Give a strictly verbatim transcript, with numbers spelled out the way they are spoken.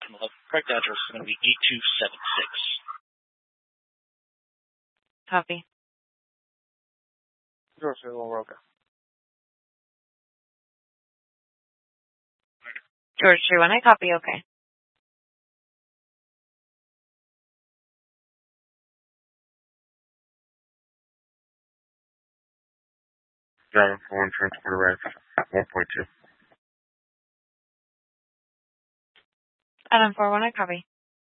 The correct address is going to be eight two seven six. Copy. George Little Roca. George three one, I copy, okay. Driving for one, transport arrived, one point two. Adam four one, I copy.